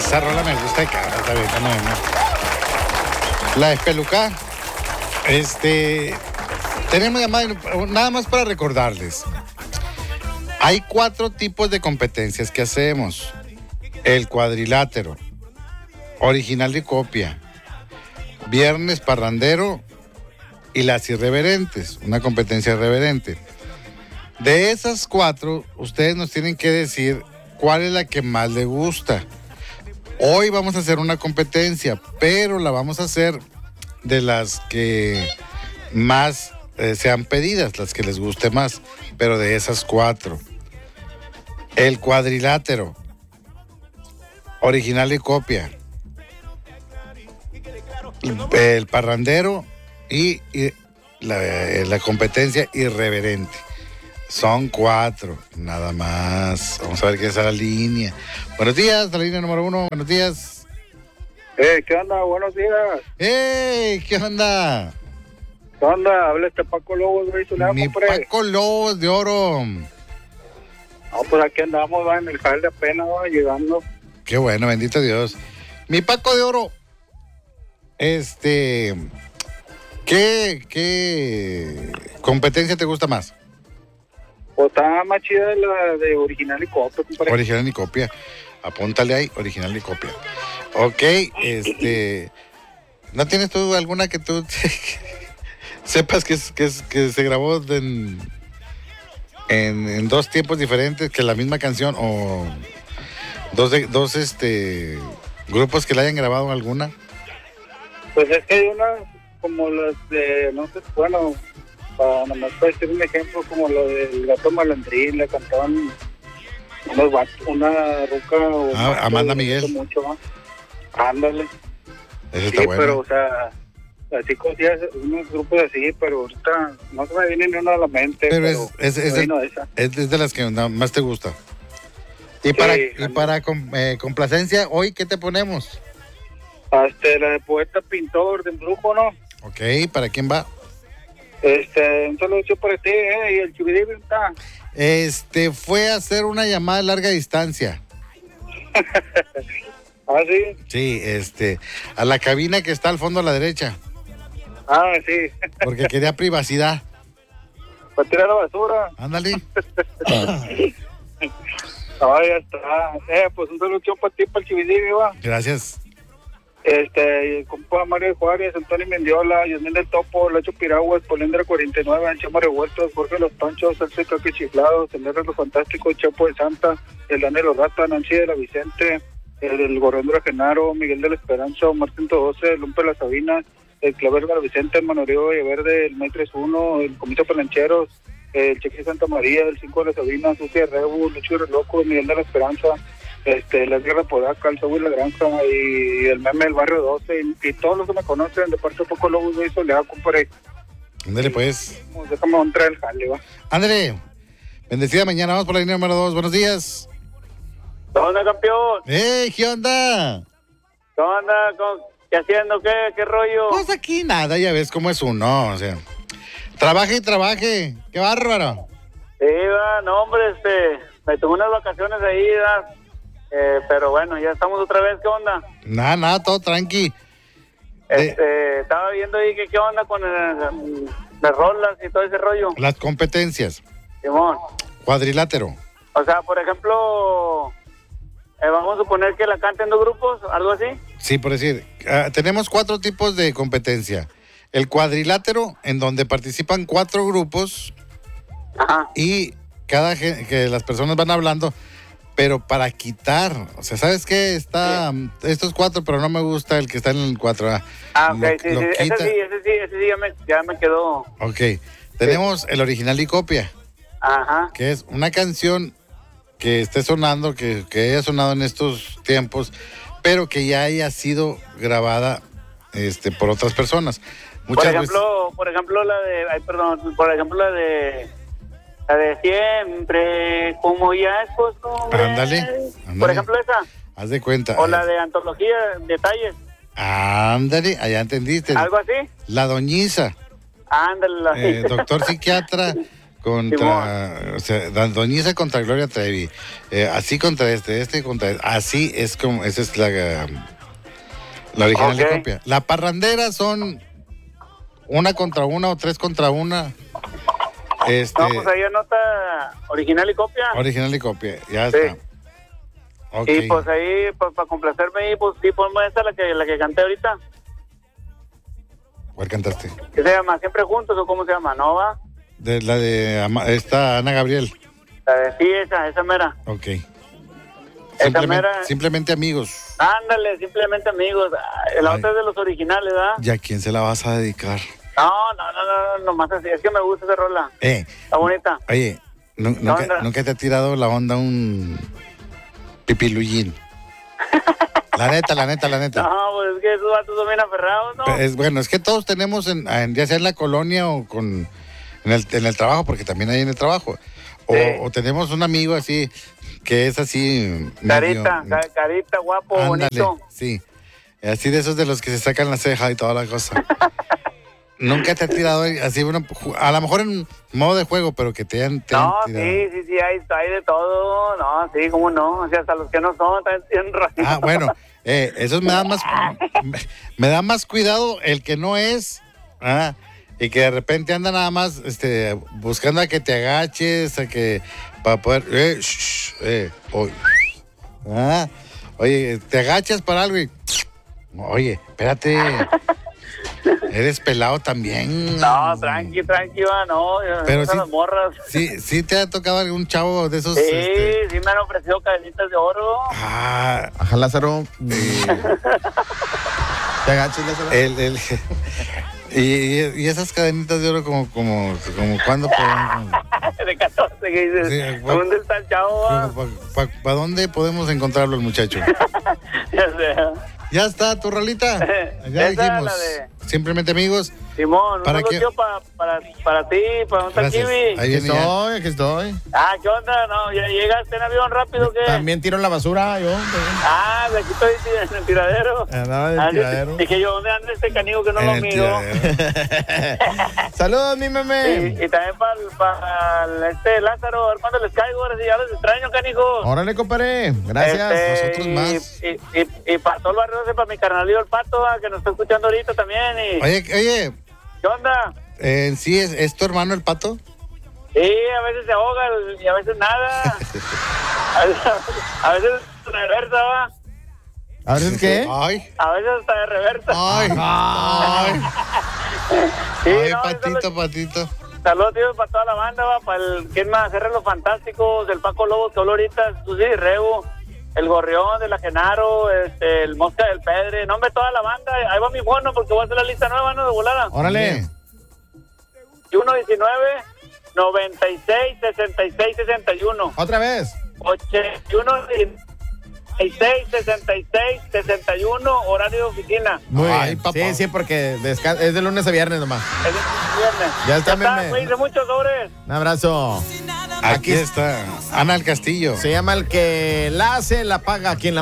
Esa rola me gusta, cara, está bien, no. La espeluca. Tenemos nada más para recordarles. Hay 4 tipos de competencias que hacemos. El cuadrilátero, original y copia, viernes parrandero y las irreverentes, una competencia irreverente. De esas 4, ustedes nos tienen que decir cuál es la que más les gusta. Hoy vamos a hacer una competencia, pero la vamos a hacer de las que más sean pedidas, las que les guste más, pero de esas 4. El cuadrilátero, original y copia, el parrandero y la competencia irreverente. Son 4, nada más. Vamos a ver qué es la línea. Buenos días, la línea número 1. Buenos días. ¿Qué onda? Buenos días. ¿Qué onda? ¿Qué onda? Habla Paco Lobos, güey. Mi Paco Lobos de Oro. No, pues aquí andamos, va, en el jale apenas, va, llegando. Qué bueno, bendito Dios. Mi Paco de Oro, ¿qué competencia te gusta más? Pues está más chida la de original y copia, compadre. Original y copia. Apúntale ahí, original y copia. Ok, ¿no tienes tú alguna que tú sepas que se grabó en 2 tiempos diferentes, que la misma canción, o dos grupos que la hayan grabado alguna? Pues es que hay unas como las de, no sé, bueno, para nomás para decir un ejemplo, como lo del Gato Malandrín, le cantaban una ruca o Amanda Miguel. Mucho, ¿no? Ándale. Eso está sí, bueno. Pero, o sea, así conocías unos grupos así, pero ahorita no se me viene ni una a la mente. Pero es de las que más te gusta. Y sí, para complacencia, hoy, ¿qué te ponemos? La de Poeta Pintor de Embrujo, ¿no? Ok, ¿para quién va? Un saludo para ti, y el Chubidí está. Fue a hacer una llamada a larga distancia. ¿Ah, sí? Sí, a la cabina que está al fondo a la derecha. Ah, sí. Porque quería privacidad. Para tirar la basura. Ándale. Ya está. Pues un saludo para ti, para el Chubidí, va. Gracias. El compa Mario Juárez, Antonio Mendiola, Yasmín del Topo, Lacho Piraguas, Polendra 49, Anchama Revueltos, Jorge Los Panchos, Celso Caque Chiflados, el R. Los Fantásticos, Chapo de Santa, el Danilo Rata, Nancy de la Vicente, el Gorrondro Genaro, Miguel de la Esperanza, Omar 112, el Lumpe de la Sabina, el Claver de la Vicente, el Manorio Verde, el May 31, el Comito Pelancheros, el Cheque Santa María, el 5 de la Sabina, Sucia Rebu, Lucho Loco, Miguel de la Esperanza, la Guerra Podaca, el Saúl La Granja y el Meme del Barrio 12 y todos los que me conocen de parte de Poco Lobos de Soledad, compadre. Ándale, pues. Déjame entrar el jale, va. Ándale. Bendecida mañana, vamos por la línea número 2. Buenos días. ¿Qué onda, campeón? ¿Qué onda? ¿Qué onda? ¿Qué haciendo? ¿Qué rollo? Pues aquí nada, ya ves cómo es uno, o sea. Trabaje y trabaje. ¡Qué bárbaro! Sí, va, no, hombre, me tomé unas vacaciones ahí, ¿verdad? Pero bueno, ya estamos otra vez, ¿qué onda? Nada, todo tranqui. Estaba viendo ahí que qué onda con las rolas y todo ese rollo. Las competencias. Simón. Cuadrilátero. O sea, por ejemplo, vamos a suponer que la canten 2 grupos, algo así. Sí, por decir, tenemos 4 tipos de competencia. El cuadrilátero, en donde participan 4 grupos. Ajá. Y que las personas van hablando, pero para quitar, o sea, ¿sabes qué? Está estos 4, pero no me gusta el que está en el 4. Ok, sí, ese sí ya me quedó. Ok, tenemos el original y copia. Ajá. Que es una canción que esté sonando, que haya sonado en estos tiempos, pero que ya haya sido grabada por otras personas. Por ejemplo, la de siempre, como ya es costumbre. Ándale. Por ejemplo, esa. Haz de cuenta. O la de antología, detalles. Ándale, allá entendiste. ¿Algo así? La doñiza. Ándale. Doctor psiquiatra, contra, o sea, Doña Isa contra Gloria Trevi, así contra este contra este, así es como, esa es la original y copia. La parrandera son una contra una o tres contra una. No, pues ahí anota original y copia. Original y copia, ya Sí. está. Okay. Y pues ahí, pues para complacerme ahí, pues sí, ponme esta, la que canté ahorita. ¿Cuál cantaste? ¿Qué se llama? ¿Siempre juntos o cómo se llama? ¿No va? La de esta Ana Gabriel. Sí, esa mera. Ok. Esa mera. Simplemente amigos. Ándale, simplemente amigos. La Ay. otra es de los originales, ¿verdad? ¿Y a quién se la vas a dedicar? No, nomás así. Es que me gusta esa rola. Está bonita. Oye, ¿nunca te ha tirado la onda un pipiluyín? La neta. No, pues es que esos vatos son bien aferrados, ¿no? Bueno, es que todos tenemos, ya sea en la colonia o en el trabajo, porque también hay en el trabajo. O tenemos un amigo así, que es así... Carita, guapo, ándale, bonito. Sí, así de esos de los que se sacan la ceja y toda la cosa. ¿Nunca te ha tirado así, bueno, a lo mejor en modo de juego, pero que te han tirado? Sí, hay de todo. No, sí, cómo no. O sea, hasta los que no son, también tienen razón. Bueno, eso me da más cuidado el que no es, y que de repente anda nada más buscando a que te agaches, para poder, oye, te agachas para algo y, oye, espérate. Eres pelado también. No, tranqui, va, no. Pero sí, las morras. sí te ha tocado algún chavo de esos. Sí, sí me han ofrecido cadenitas de oro. Ajá, Lázaro. Te agachas, Lázaro. Y esas cadenitas de oro como ¿cuándo podemos? De 14, que dices. Sí, ¿dónde está el chavo? ¿Para dónde podemos encontrarlo el muchacho? Ya sé. Ya está, tu rolita. Ya dijimos. Simplemente amigos. Simón, ¿para qué? Para ti, para un Kiwi. Ahí viene. Aquí estoy. ¿Qué onda? No, ¿ya llegaste en avión rápido o qué? También tiro la basura, yo. De aquí estoy en el tiradero. Andaba en el tiradero. Dije yo, ¿dónde anda este canigo que no lo miro? Saludos, mi meme. Y también para Lázaro, a ver cuándo les caigo, ahora sí, ya los extraño, canijo. Órale, compadre. Gracias. Nosotros más. Y para todo el barrio, para mi carnalillo el Pato, que nos está escuchando ahorita también. Oye. ¿Qué onda? ¿Sí es tu hermano el Pato? Sí, a veces se ahoga y a veces nada. a veces de reversa, ¿va? ¿A veces qué? Ay. A veces hasta de reversa. Ay. Sí, Patito. Saludos, tío, para toda la banda, ¿va? Para ¿quién más? R. Los Fantásticos, del Paco Lobo, que habló ahorita, Susi y Rebo, el Gorrión, de la Genaro, el Mosca del Pedre, no, hombre, toda la banda. Ahí va mi bono porque voy a hacer la lista nueva, ¿no? De volada. Órale. 119 96 66 61. Otra vez. 81 66 66 61, horario de oficina. Muy bien. Papá. Sí, porque es de lunes a viernes nomás. Es de viernes. Ya está, cuídense mucho, sobres. Un abrazo. Aquí está Ana del Castillo. Se llama El que la hace, la paga. Quien la